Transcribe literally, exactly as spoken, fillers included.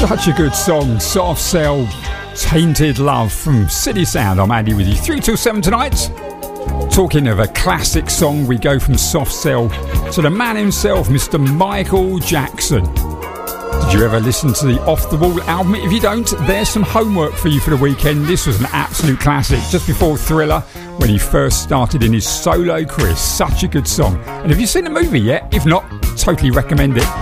Such a good song, Soft Cell, Tainted Love from City Sound. I'm Andy with you three till seven tonight. Talking of a classic song, we go from Soft Cell to the man himself, Mister Michael Jackson. Did you ever listen to the Off the Wall album? If you don't, there's some homework for you for the weekend. This was an absolute classic just before Thriller, when he first started in his solo career. Such a good song. And have you seen the movie yet? If not, totally recommend it.